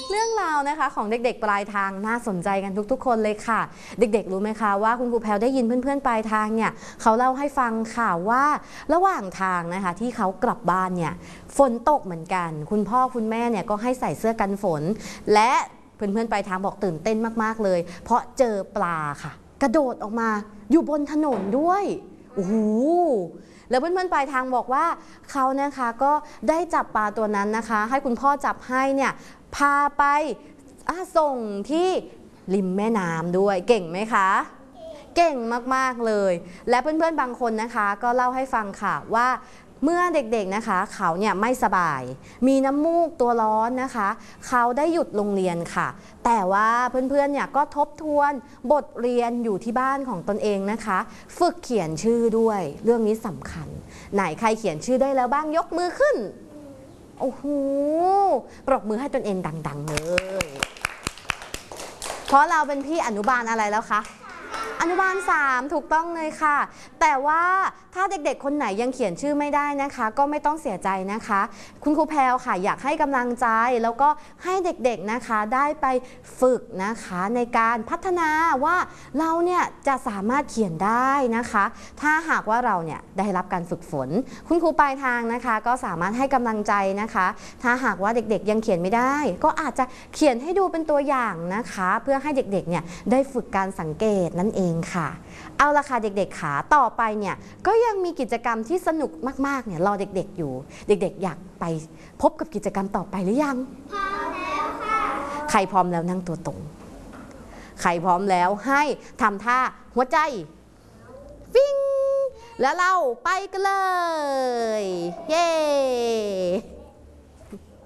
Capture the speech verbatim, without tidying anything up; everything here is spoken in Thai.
เรื่องราวนะคะของเด็กๆปลายทางน่าสนใจกันทุกๆคนเลยค่ะเด็กๆรู้ไหมคะว่าคุณครูแพลวได้ยินเพื่อนๆปลายทางเนี่ยเขาเล่าให้ฟังค่ะว่าระหว่างทางนะคะที่เขากลับบ้านเนี่ยฝนตกเหมือนกันคุณพ่อคุณแม่เนี่ยก็ให้ใส่เสื้อกันฝนและเพื่อนๆปลายทางบอกตื่นเต้นมากๆเลยเพราะเจอปลาค่ะกระโดดออกมาอยู่บนถนนด้วยโอ้โหแล้วเพื่อนๆปลายทางบอกว่าเขานะคะก็ได้จับปลาตัวนั้นนะคะให้คุณพ่อจับให้เนี่ยพาไปส่งที่ริมแม่น้ำด้วยเก่งไหมคะเก่งมากๆเลยและเพื่อนๆบางคนนะคะก็เล่าให้ฟังค่ะว่าเมื่อเด็กๆนะคะเขาเนี่ยไม่สบายมีน้ำมูกตัวร้อนนะคะเขาได้หยุดโรงเรียนค่ะแต่ว่าเพื่อนๆเนี่ยก็ทบทวนบทเรียนอยู่ที่บ้านของตนเองนะคะฝึกเขียนชื่อด้วยเรื่องนี้สำคัญไหนใครเขียนชื่อได้แล้วบ้างยกมือขึ้นโอ้โหปรบมือให้ตนเองดังๆเลยเพราะเราเป็นพี่อนุบาลอะไรแล้วคะอนุบาลสามถูกต้องเลยค่ะแต่ว่าถ้าเด็กๆคนไหนยังเขียนชื่อไม่ได้นะคะก็ไม่ต้องเสียใจนะคะคุณครูแพลวค่ะอยากให้กำลังใจแล้วก็ให้เด็กๆนะคะได้ไปฝึกนะคะในการพัฒนาว่าเราเนี่ยจะสามารถเขียนได้นะคะถ้าหากว่าเราเนี่ยได้รับการฝึกฝนคุณครูปลายทางนะคะก็สามารถให้กำลังใจนะคะถ้าหากว่าเด็กๆยังเขียนไม่ได้ก็อาจจะเขียนให้ดูเป็นตัวอย่างนะคะเพื่อให้เด็กๆเนี่ยได้ฝึกการสังเกตนั่นเองค่ะเอาละค่ะเด็กๆขาต่อไปเนี่ยก็ยังมีกิจกรรมที่สนุกมากๆเนี่ยรอเด็กๆอยู่เด็กๆอยากไปพบกับกิจกรรมต่อไปหรือยังพร้อมแล้วค่ะใครพร้อมแล้วนั่งตัวตรงใครพร้อมแล้วให้ทำท่าหัวใจฟิ้งแล้วเราไปกันเลยเย้